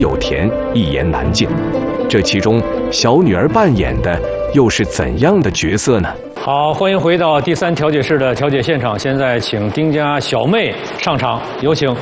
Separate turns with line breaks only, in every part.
有甜，一言难尽。这其中，小女儿扮演的又是怎样的角色呢？
好，欢迎回到第3调解室的调解现场。现在请丁家小妹上场，有请。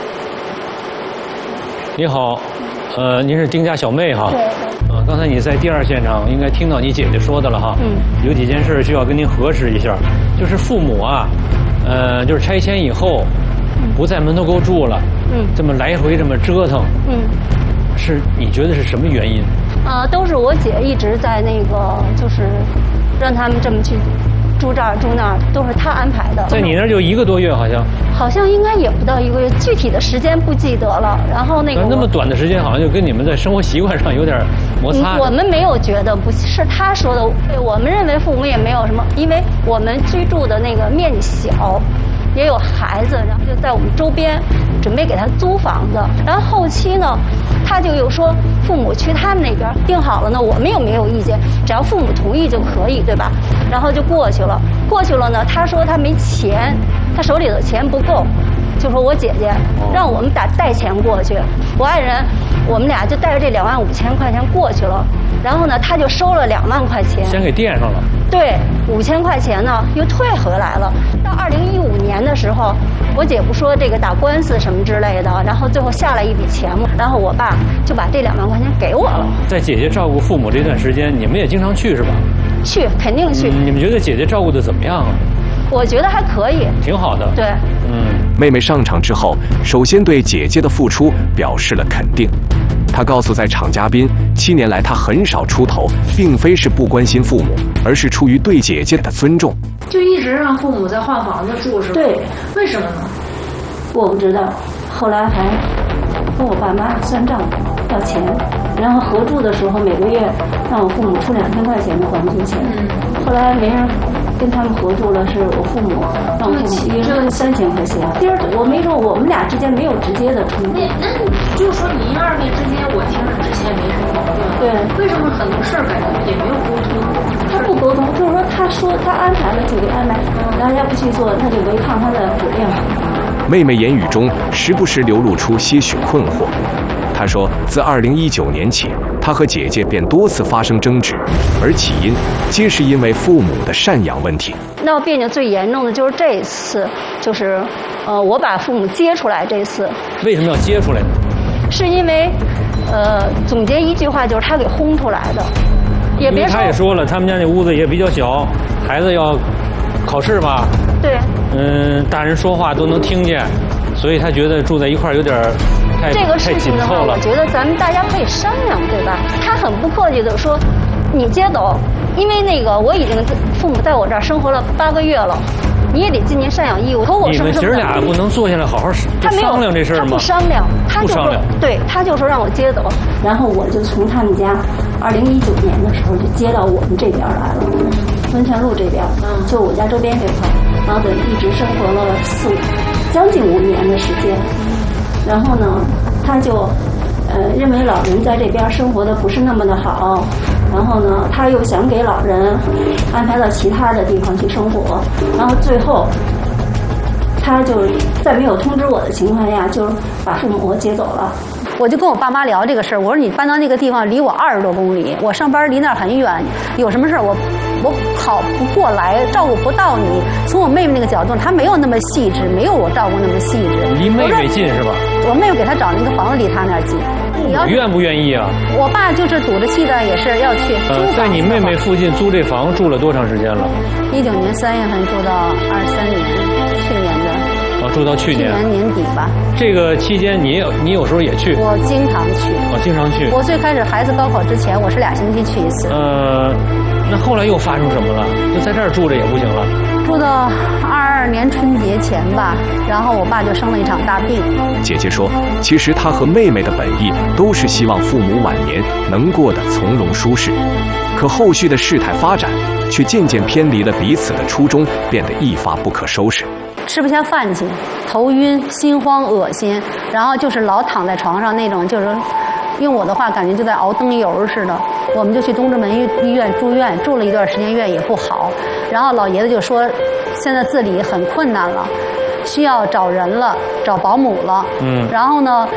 你好，您是丁家小妹哈？
对。
刚才你在第2现场应该听到你姐姐说的了哈。有几件事需要跟您核实一下，就是父母啊，就是拆迁以后，不在门头沟住了，这么来回这么折腾，是你觉得是什么原因？
都是我姐一直在那个，就是让他们这么去住这儿住那儿，都是她安排的。
在你那儿就1个多月，好像
应该也不到1个月，具体的时间不记得了。然后那
么短的时间，好像就跟你们在生活习惯上有点摩擦。
我们没有觉得，不是他说的，我们认为父母也没有什么，因为我们居住的那个面积小。也有孩子，然后就在我们周边准备给他租房子，然后后期呢，他就又说父母去他们那边定好了呢，我们又没有意见，只要父母同意就可以，对吧？然后就过去了呢，他说他没钱，他手里的钱不够，就说我姐姐让我们带钱过去，我爱人我们俩就带着这25000块钱过去了，然后呢他就收了2万块钱，
先给垫上了。
对，5000块钱呢又退回来了。到2015年的时候，我姐不说这个打官司什么之类的，然后最后下来一笔钱嘛，然后我爸就把这2万块钱给我了。
在姐姐照顾父母这段时间，你们也经常去是吧？
去，肯定去。
你们觉得姐姐照顾的怎么样啊？
我觉得还可以，
挺好的。
对，
妹妹上场之后，首先对姐姐的付出表示了肯定。她告诉在场嘉宾，7年来她很少出头，并非是不关心父母，而是出于对姐姐的尊重。
就一直让父母在换房子住是吧？
对，
为什么呢？
我不知道，后来还跟我爸妈算账要钱，然后合住的时候每个月让我父母出2000块钱的还租钱，后来没人跟他们合住了，是我父母让我父母一人3000块钱。第二，我没说我们俩之间没有直接的冲突。
那你就说您2位之间，我听着之前没什么矛盾。
对，
为什么很多事儿感觉也没有沟通？
他不沟通，就是说他说他安排了就得安排，大家不去做，他就违抗他的指令。
妹妹言语中时不时流露出些许困惑。她说，自2019年起，她和姐姐便多次发生争执，而起因皆是因为父母的赡养问题。
闹别扭最严重的就是这一次，就是我把父母接出来这次。
为什么要接出来呢？
是因为总结一句话，就是他给轰出来的。也别说，
他也说了，他们家那屋子也比较小，孩子要考试吧？
对。
大人说话都能听见，所以他觉得住在一块儿有点太紧凑了。
我觉得咱们大家可以商量，对吧？他很不客气的说，你接走，因为那个我已经父母在我这儿生活了8个月了。你也得尽您赡养义务。可我什么？
你们姐俩不能坐下来好好商量这事儿吗？
他不商量，他就说，对，他就说让我接走，然后我就从他们家2019年的时候就接到我们这边来了，温泉路这边，就我家周边这块，然后等一直生活了将近5年的时间，然后呢，他就认为老人在这边生活的不是那么的好。然后呢，他又想给老人安排到其他的地方去生活，然后最后他就在没有通知我的情况下，就把父母接走了。我就跟我爸妈聊这个事儿，我说你搬到那个地方离我20多公里，我上班离那儿很远，有什么事儿我跑不过来，照顾不到你。从我妹妹那个角度，她没有那么细致，没有我照顾那么细致。
离妹妹近是吧？
我妹妹给她找那个房子离她那儿近。
你愿不愿意啊？
我爸就是赌着气的，也是要去租。
在你妹妹附近租这房住了多长时间了
？19年3月份住到23年，去年的。
住到去年
年底吧。
这个期间你有时候也去？
我经常去。
经常去。
我最开始孩子高考之前，我是2星期去一次。
那后来又发生什么了？就在这儿住着也不行了。
住到22年春节前吧，然后我爸就生了一场大病。
姐姐说，其实她和妹妹的本意都是希望父母晚年能过得从容舒适，可后续的事态发展却渐渐偏离了彼此的初衷，变得一发不可收拾。
吃不下饭去，头晕、心慌、恶心，然后就是老躺在床上那种，就是用我的话感觉就在熬灯油似的。我们就去东直门医院住院，住了一段时间院也不好，然后老爷子就说现在自理很困难了，需要找人了，找保姆了。然后呢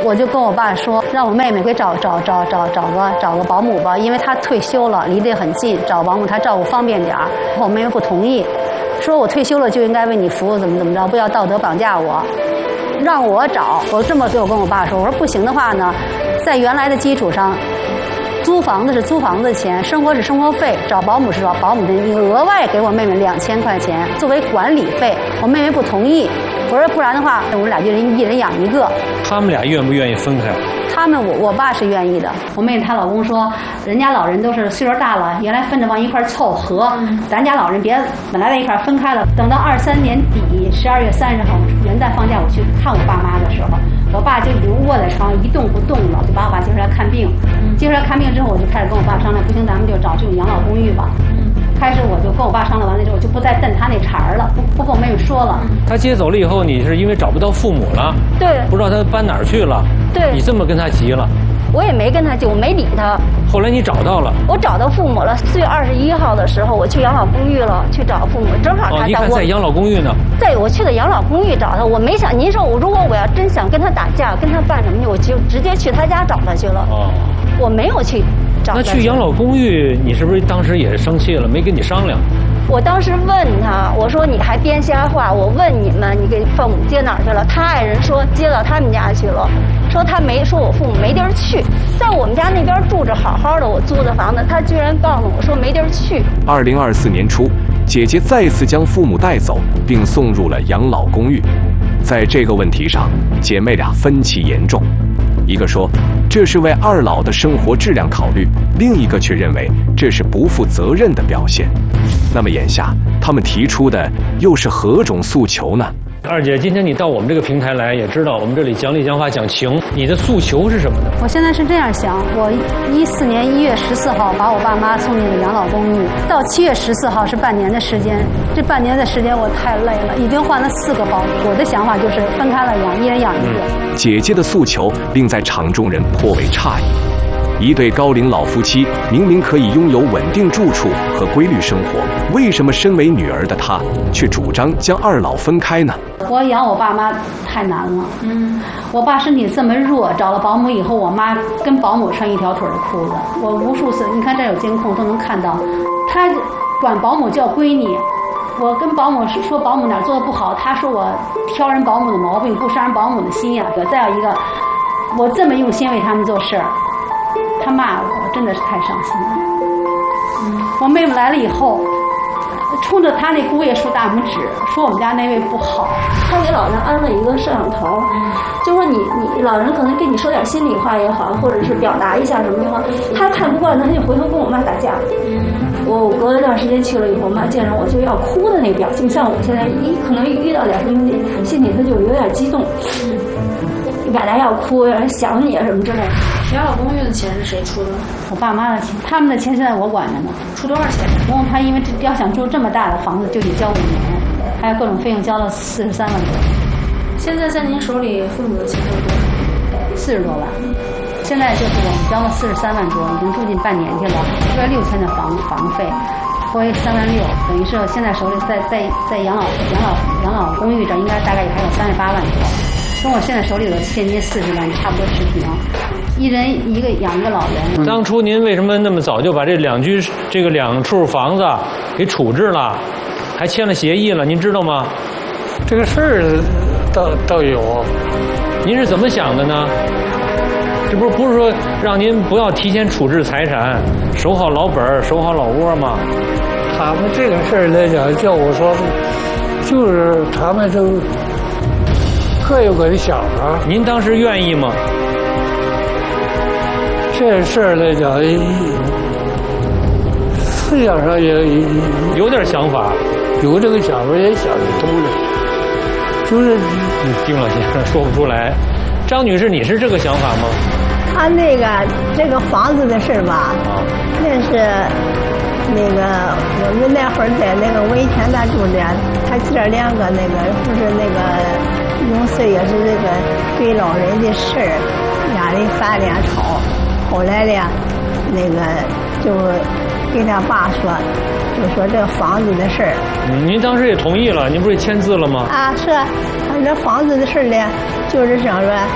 我就跟我爸说，让我妹妹给找个保姆吧，因为她退休了，离得也很近，找保姆她照顾方便点儿。我妹妹不同意，说我退休了就应该为你服务，怎么着，不要道德绑架我，让我找。我这么跟我爸说，我说不行的话呢，在原来的基础上。租房子是租房子的钱，生活是生活费，找保姆是找保姆的，你额外给我妹妹2000块钱作为管理费。我妹妹不同意，我说不然的话，我们俩就一人养一个。
他们俩愿不愿意分开？
我爸是愿意的。我妹妹她老公说，人家老人都是岁数大了，原来分着往一块凑合，咱家老人别本来在一块分开了。等到23年底12月30号元旦放假，我去看我爸妈的时候，我爸就已经卧在床上一动不动了，就把我爸接出来看病。接出来看病之后，我就开始跟我爸商量，不行，咱们就找这种养老公寓吧。开始我就跟我爸商量完了之后，就不再瞪他那茬儿了，不跟我妹妹说了。
他接走了以后，你是因为找不到父母了，
对，
不知道他搬哪儿去了，
对，
你这么跟他急了。
我也没跟他急，我没理他。
后来你找到了，
我找到父母了。4月21号的时候，我去养老公寓了，去找父母，正好他
你看在养老公寓呢。
对，我去的养老公寓找他，我没想，您说如果我要真想跟他打架，跟他办什么，我就直接去他家找他去了。哦，我没有去找他。
那去养老公寓，你是不是当时也生气了，没跟你商量？
我当时问他，我说你还编瞎话，我问你们，你给父母接哪儿去了？他爱人说接到他们家去了，说我父母没地儿去，在我们家那边住着好好的，我租的房子，他居然告诉我说没地儿去。
2024年初，姐姐再次将父母带走，并送入了养老公寓。在这个问题上，姐妹俩分歧严重。一个说这是为二老的生活质量考虑，另一个却认为这是不负责任的表现。那么眼下他们提出的又是何种诉求呢？
二姐，今天你到我们这个平台来，也知道我们这里讲理讲法讲情，你的诉求是什么呢？
我现在是这样想，我14年1月14号把我爸妈送进了养老公寓，到7月14号是半年的时间，这半年的时间我太累了，已经换了4个保姆。我的想法就是分开了养，一人养一个。
姐姐的诉求令在场众人颇为诧异。一对高龄老夫妻明明可以拥有稳定住处和规律生活，为什么身为女儿的她却主张将二老分开呢？
我养我爸妈太难了。我爸身体这么弱，找了保姆以后，我妈跟保姆穿一条腿的裤子。我无数次，你看这有监控都能看到，她管保姆叫闺女。我跟保姆说保姆哪做的不好，她说我挑人保姆的毛病，不伤人保姆的心呀。再有一个，我这么用心为他们做事儿。他骂我，真的是太伤心了。我妹妹来了以后，冲着他那姑爷竖大拇指，说我们家那位不好。他给老人安了一个摄像头，就说你老人可能跟你说点心里话也好，或者是表达一下什么也好，他看不惯，他就回头跟我妈打架。我隔了段时间去了以后，我妈见着我就要哭的那个表情，像我现在可能遇到点什么心里他就有点激动。表达要哭，想你啊什么之类的。
养老公寓的钱是谁出的？
我爸妈的钱，他们的钱现在我管着呢。
出多少钱？
他因为要想住这么大的房子，就得交5年，还有各种费用，交了43万多。
现在在您手里，父母的钱有多少
？40多万。现在就是我们交了43万多，已经住进半年去了，1万6千的房费，回3万6，等于是现在手里在养老公寓这应该大概还有38万多。跟我现在手里的现金40万差不多持平，一人一个养一个老人。
当初您为什么那么早就把这2处房子给处置了，还签了协议了？您知道吗？
这个事儿倒有。
您是怎么想的呢？这不是说让您不要提前处置财产，守好老本，守好老窝吗？
他们这个事儿来讲，叫我说，就是他们都各有各的想法。
您当时愿意吗？
这事儿来讲，思想上也
有点想法，
有这个想法也想得通了。就是
丁老先生说不出来。张女士，你是这个想法吗？
他这个房子的事吧，那是我们那会儿在那个维权那住的，他姐儿2个不是用岁也是对老人的事儿，俩人翻脸吵，后来呢，就跟他爸说，就说这个房子的事儿。
您当时也同意了，您不是签字了吗？
啊，是，他这房子的事儿呢，就是想说，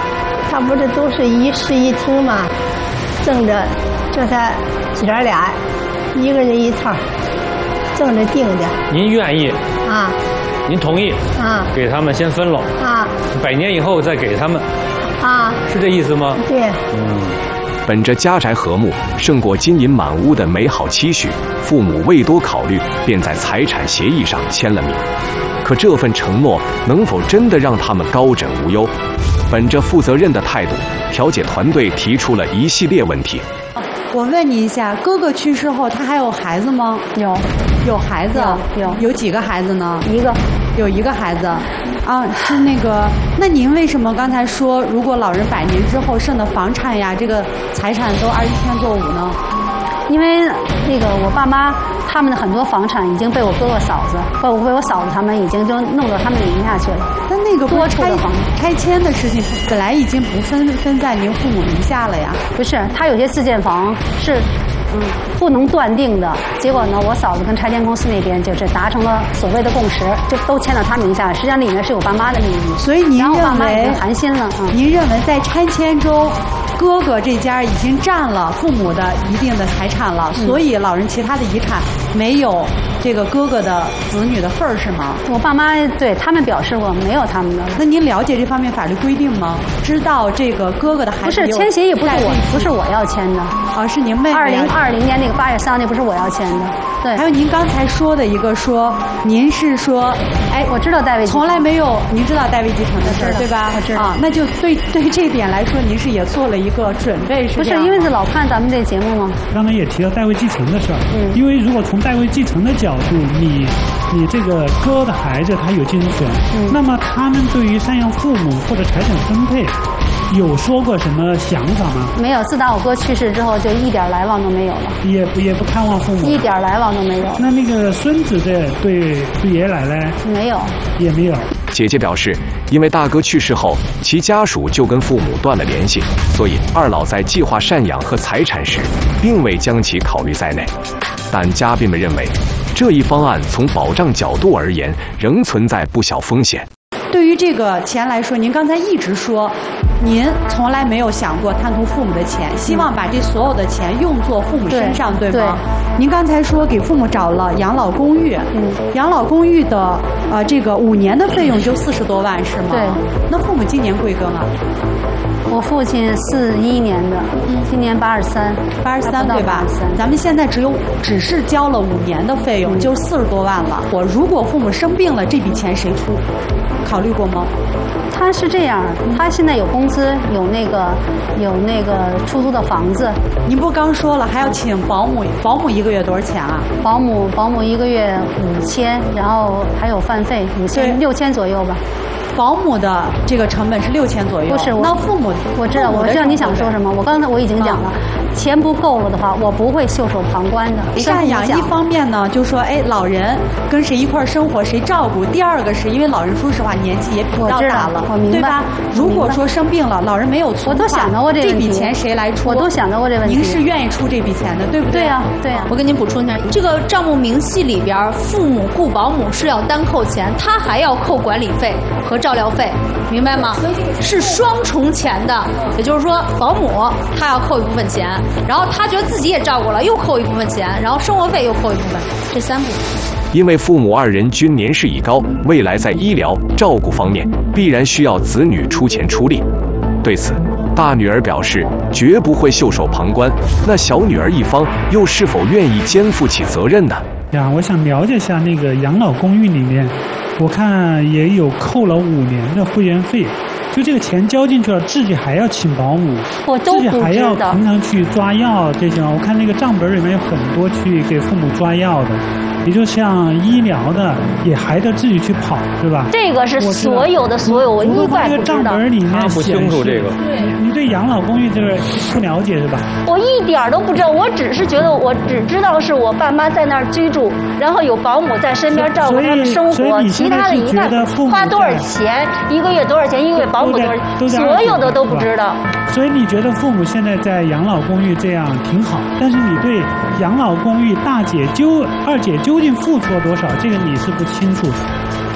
他不是都是一室一厅嘛，挣着就他姐儿俩，一个人一套，挣着定的。
您愿意
啊？
您同意
啊？
给他们先分了
啊
，100年以后再给他们
啊？
是这意思吗？
对。
本着家宅和睦胜过金银满屋的美好期许，父母未多考虑，便在财产协议上签了名。可这份承诺能否真的让他们高枕无忧？本着负责任的态度，调解团队提出了一系列问题。
我问你一下，哥哥去世后，他还有孩子吗？有孩子，有几个孩子呢？有一个孩子。啊，是那个，那您为什么刚才说，如果老人100年之后剩的房产呀，这个财产都21天作5呢？
因为那个我爸妈他们的很多房产已经被我哥哥嫂子，被我嫂子他们已经就弄到他们名下去了。
但那个多拆迁的事情本来已经不分在您父母名下了呀？
不是，他有些自建房是。不能断定的。结果呢，我嫂子跟拆迁公司那边就是达成了所谓的共识，就都签到他名下。实际上里面是有爸妈的名义。
所以您认为，
爸妈已经寒心了。
您认为在拆迁中，哥哥这家已经占了父母的一定的财产了，所以老人其他的遗产没有这个哥哥的子女的份儿是吗？
我爸妈对他们表示过没有他们的。
那您了解这方面法律规定吗？知道这个哥哥的孩子
不是签协议，不是我要签的，
是您妹妹。
2020年那个8月3号那不是我要签的。对。
还有您刚才说的一个说，您是说，哎，
我知道戴维集团，
从来没有，您知道戴维集团的事儿对吧？
我知道。
啊，那就对这点来说，您是也做了一个准备，是
不是？因为是老看咱们这节目吗？
刚才也提到代位继承的事儿，因为如果从代位继承的角度，你这个哥的孩子他有继承权，那么他们对于赡养父母或者财产分配有说过什么想法吗？
没有，自打我哥去世之后，就一点来往都没有了。
也不看望父母，
一点来往都没有。
那个孙子对爷爷奶奶
没有，
也没有。
姐姐表示，因为大哥去世后，其家属就跟父母断了联系，所以二老在计划赡养和财产时，并未将其考虑在内。但嘉宾们认为，这一方案从保障角度而言，仍存在不小风险。
对于这个钱来说，您刚才一直说，您从来没有想过贪图父母的钱，希望把这所有的钱用作父母身上，对吗？对。您刚才说给父母找了养老公寓，养老公寓的这个5年的费用就40多万是吗？
对。
那父母今年贵庚啊？
我父亲41年的，今年83
对吧？咱们现在只是交了5年的费用，就40多万了。如果父母生病了，这笔钱谁出？考虑过吗？
他是这样，他现在有工资，有那个出租的房子。
您不刚说了还要请保姆？保姆1个月多少钱啊？
保姆1个月5000，然后还有饭费6000左右吧。
保姆的这个成本是6000左右。
不是，
那父母
我知道你想说什么。我已经讲了，钱不够了的话，我不会袖手旁观的。
赡养一方面呢，就说哎，老人跟谁一块生活，谁照顾；第二个是因为老人说实话年纪也比较大了，对吧？如果说生病了，老人没有存款，
我都想到过这
笔钱谁来出？
我都想到过这问题。
您是愿意出这笔钱的，对不对？
对呀，对呀。
我跟您补充一下，这个账目明细里边，父母雇保姆是要单扣钱，他还要扣管理费和照料费。明白吗？是双重钱的，也就是说，保姆他要扣一部分钱，然后他觉得自己也照顾了，又扣一部分钱，然后生活费又扣一部分，这3部分。
因为父母2人均年事已高，未来在医疗照顾方面必然需要子女出钱出力。对此，大女儿表示绝不会袖手旁观。那小女儿一方又是否愿意肩负起责任呢？
我想了解一下那个养老公寓里面。我看也有扣了5年的会员费，就这个钱交进去了，自己还要请保姆，自己还要平常去抓药这些。我看那个账本里面有很多去给父母抓药的，也就像医疗的也还得自己去跑，对吧？
这个是所有，我一概不知道。
这个账本里面
不清楚这个。
你对养老公寓这个不了解是吧？
我一点都不知道，我只是觉得我只知道是我爸妈在那儿居住，然后有保姆在身边照顾他们生活，其他的一概花多少钱，1个月多少钱，1个月保姆多少钱，所有的都不知道。
所以你觉得父母现在在养老公寓这样挺好，但是你对养老公寓二姐究竟付出了多少，这个你是不清楚的。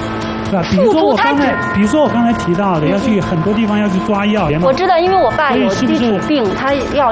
是吧？比如说我刚才提到的，要去很多地方要去抓药。
我知道，因为我爸有基础病，他要